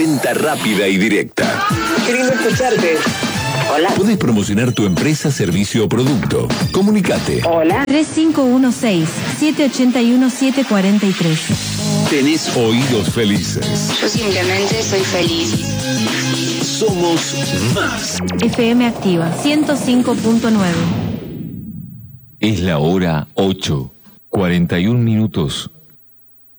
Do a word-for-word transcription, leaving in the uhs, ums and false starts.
Venta rápida y directa. Qué lindo escucharte. Hola. Podés promocionar tu empresa, servicio o producto. Comunicate. Hola. tres cinco uno seis, siete ocho uno, siete cuatro tres. Tenés oídos felices. Yo simplemente soy feliz. Somos más. F M Activa ciento cinco punto nueve. Es la hora ocho, cuarenta y un minutos.